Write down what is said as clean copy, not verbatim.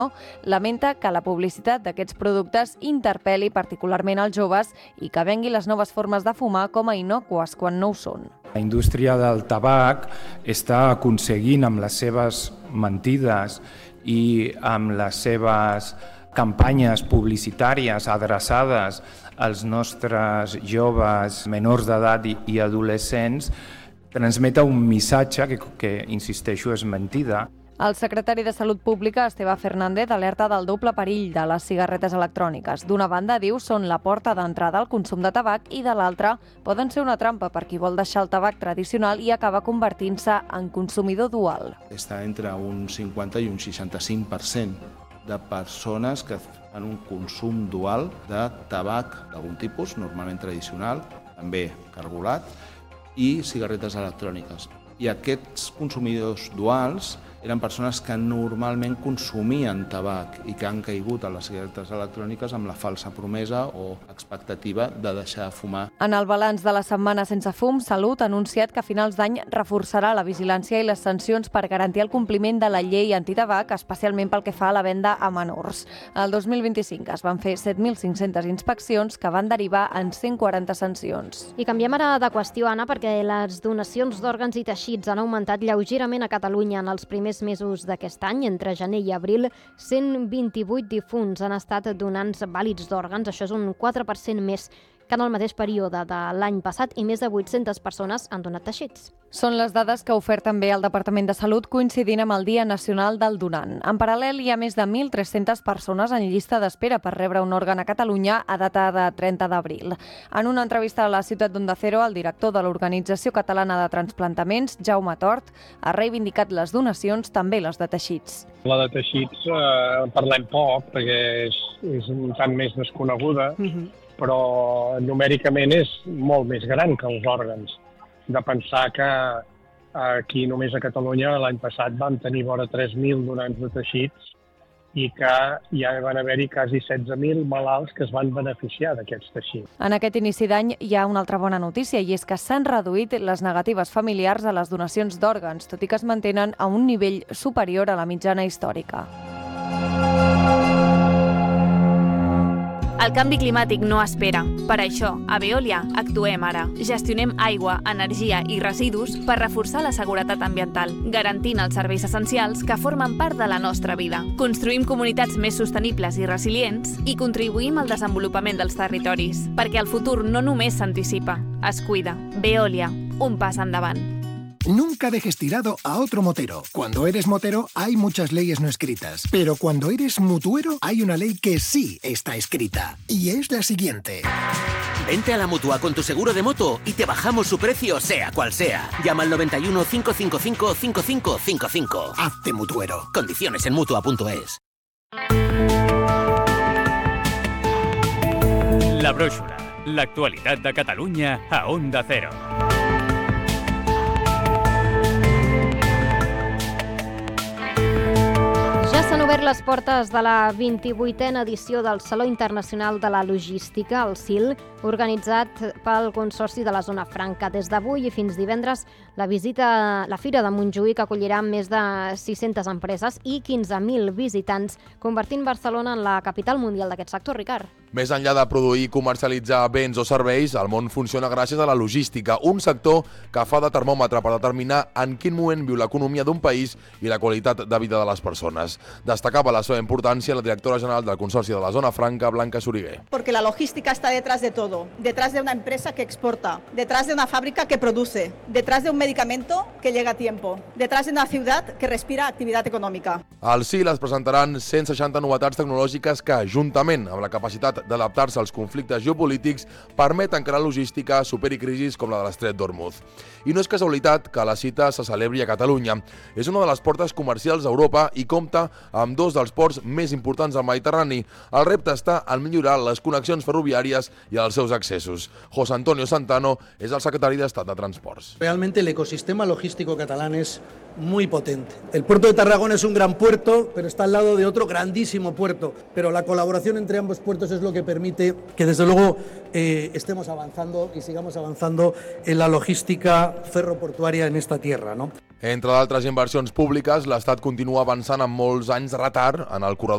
lamenta que la publicitat d'aquests productes interpel·li particularment als joves i que vengui les noves formes de fumar com a innòcues quan no ho són. La indústria del tabac està aconseguint amb les seves mentides i amb les seves campanyes publicitàries adreçades als nostres joves menors d'edat i adolescents transmetre un missatge que insisteixo, és mentida. El secretari de Salut Pública, Esteve Fernández, alerta del doble perill de les cigarretes electròniques. D'una banda, diu, són la porta d'entrada al consum de tabac i de l'altra poden ser una trampa per qui vol deixar el tabac tradicional i acaba convertint-se en consumidor dual. Està entre un 50 i un 65% de persones que fan un consum dual de tabac d'algun tipus, normalment tradicional, també cargolat, i cigarretes electròniques. I aquests consumidors duals eren persones que normalment consumien tabac i que han caigut a les cigarretes electròniques amb la falsa promesa o expectativa de deixar de fumar. En el balanç de la setmana sense fum, Salut ha anunciat que a finals d'any reforçarà la vigilància i les sancions per garantir el compliment de la llei antitabac, especialment pel que fa a la venda a menors. El 2025 es van fer 7.500 inspeccions que van derivar en 140 sancions. I canviem ara de qüestió, Anna, perquè les donacions d'òrgans i teixits han augmentat lleugerament a Catalunya en els primers mesos d'aquest any. Entre gener i abril, 128 difunts han estat donants vàlids d'òrgans. Això és un 4% més que en el mateix període de l'any passat i més de 800 persones han donat teixits. Són les dades que ha ofert també el Departament de Salut coincidint amb el Dia Nacional del Donant. En paral·lel, hi ha més de 1.300 persones en llista d'espera per rebre un òrgan a Catalunya a data de 30 d'abril. En una entrevista a la Ciutat d'Onda Cero, el director de l'Organització Catalana de Transplantaments, Jaume Tort, ha reivindicat les donacions, també les de teixits. La de teixits parlem poc perquè és un tant més desconeguda, però numèricament és molt més gran que els òrgans. De pensar que aquí només a Catalunya l'any passat vam tenir vora 3.000 donants de teixits i que ja van haver-hi quasi 16.000 malalts que es van beneficiar d'aquests teixits. En aquest inici d'any hi ha una altra bona notícia i és que s'han reduït les negatives familiars a les donacions d'òrgans, tot i que es mantenen a un nivell superior a la mitjana històrica. El canvi climàtic no espera. Per això, a Veolia actuem ara. Gestionem aigua, energia i residus per reforçar la seguretat ambiental, garantint els serveis essencials que formen part de la nostra vida. Construïm comunitats més sostenibles i resilients i contribuïm al desenvolupament dels territoris, perquè el futur no només s'anticipa, es cuida. Veolia, un pas endavant. Nunca dejes tirado a otro motero. Cuando eres motero hay muchas leyes no escritas, pero cuando eres mutuero hay una ley que sí está escrita, y es la siguiente. Vente a la Mutua con tu seguro de moto y te bajamos su precio sea cual sea. Llama al 91 555 5555. Hazte mutuero. Condiciones en Mutua.es. La bròixora, l'actualitat de Catalunya a Onda Cero. S'han obert les portes de la 28a edició del Saló Internacional de la Logística, el SIL, organitzat pel Consorci de la Zona Franca. Des d'avui i fins divendres, la Fira de Montjuïc acollirà més de 600 empreses i 15.000 visitants, convertint Barcelona en la capital mundial d'aquest sector, Ricard. Més enllà de produir i comercialitzar béns o serveis, el món funciona gràcies a la logística, un sector que fa de termòmetre per determinar en quin moment viu l'economia d'un país i la qualitat de vida de les persones. Destacava la seva importància la directora general del Consorci de la Zona Franca, Blanca Soriguer. Porque la logística está detrás de todo, detrás de una empresa que exporta, detrás de una fábrica que produce, detrás de un medicamento que llega a tiempo, detrás de una ciudad que respira actividad econòmica. Al SIL es presentaran 160 novetats tecnològiques que, juntament amb la capacitat d'adaptar-se als conflictes geopolítics, permeten que la logística superi crisis com la de l'Estret d'Hormuz. I no és casualitat que la cita se celebri a Catalunya. És una de les portes comercials d'Europa i compta amb dos dels ports més importants del Mediterrani. El repte està en millorar les connexions ferroviàries i els seus accessos. José Antonio Santano és el secretari d'Estat de Transports. Realmente el ecosistema logístico catalán es muy potente. El puerto de Tarragona es un gran puerto, pero está al lado de otro grandísimo puerto. Pero la colaboración entre ambos puertos es lo que permite que, desde luego, estemos avanzando y sigamos avanzando en la logística ferroportuària en esta tierra, ¿no? Entre d'altres inversions públiques, l'Estat continua avançant amb molts anys de retard en el corredor